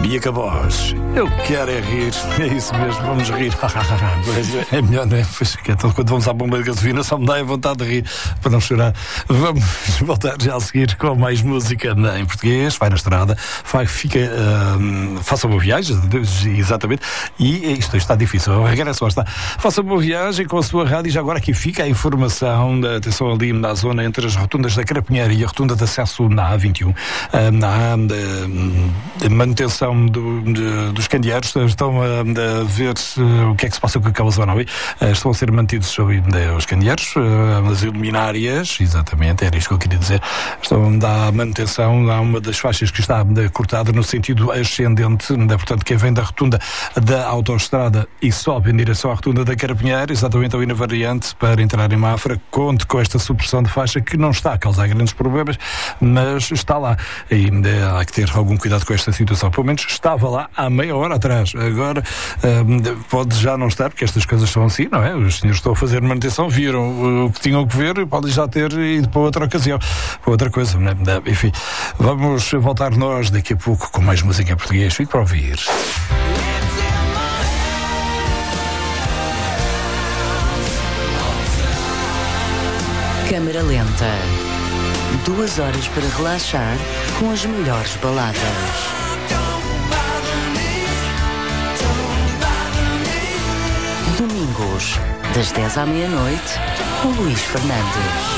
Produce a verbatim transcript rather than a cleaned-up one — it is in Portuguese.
Bia Cabós, eu quero é rir. É isso mesmo, vamos rir. É melhor, não é? Pois, que então, quando vamos à bomba de gasolina, só me dá a vontade de rir para não chorar. Vamos voltar já a seguir com mais música em português. Vai na estrada, vai, fica, uh, faça boa viagem, exatamente. E isto está difícil, regresso lá está. Faça boa viagem com a sua rádio. E já agora aqui fica a informação da atenção ali na zona entre as rotundas da Carapinheira e a rotunda de acesso na A vinte e um. Uh, na uh, manutenção do, de, dos candeeiros, estão a, a ver uh, o que é que se passa com aquela zona ali. Uh, estão a ser mantidos ali, uh, os candeeiros, uh, as iluminárias, exatamente, era isto que eu queria dizer. Estão a dar manutenção. Há uma das faixas que está uh, cortada no sentido ascendente, uh, portanto, quem vem da rotunda da autoestrada e sobe em direção à rotunda da Carapinheira, exatamente ali na variante, para entrar em Mafra, conte com esta supressão de faixa que não está a causar grandes problemas, mas está lá. E uh, há que ter algum cuidado com esta situação. Pelo menos estava lá há meia hora atrás. Agora uh, pode já não estar, porque estas coisas são assim, não é? Os senhores estão a fazer manutenção, viram o que tinham que ver e podem já ter ido para outra ocasião, para outra coisa, não é? Enfim, vamos voltar nós daqui a pouco com mais música em português. Fique para ouvir. Câmara Lenta. Duas horas para relaxar com as melhores baladas. Domingos, das dez à meia-noite, com Luís Fernandes.